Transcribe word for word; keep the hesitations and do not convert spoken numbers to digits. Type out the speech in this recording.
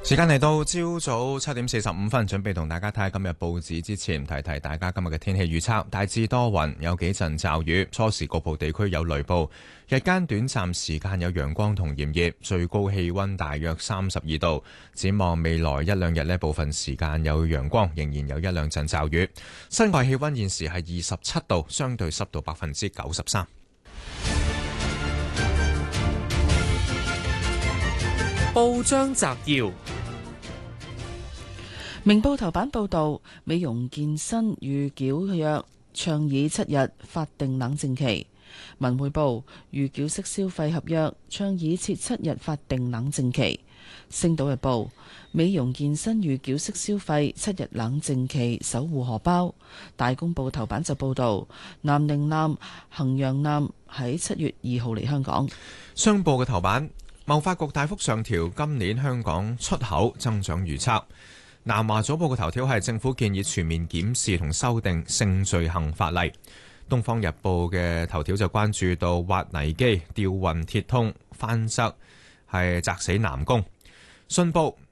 時間嚟到朝早七點四十五分，準備同大家睇下今日報紙之前，提提大家今日嘅天氣預測。大致多雲，有幾陣驟雨，初時局部地區有雷暴，日間短暫時間有陽光同炎熱，最高氣溫大約三十二度。展望未來一兩日呢，部分時間有陽光，仍然有一兩陣驟雨。室外氣溫現時係二十七度，相對濕度百分之九十三。 報章摘要：明報頭版報道，美容健身預繳約倡議七日法定冷靜期。文匯報預繳式消費合約倡議設七日法定冷靜期。星島日報美容健身預繳式消費七日冷靜期，守護荷包。大公報頭版就報道，南寧艦、衡陽艦喺七月二號嚟香港。 商報嘅頭版，貿發局大幅上調今年香港出口增長預測。南華早報嘅頭條係政府建議全面檢視同修訂性罪行法例。東方日報嘅頭條就關注到挖泥機吊運鐵通翻側係砸死男工。信報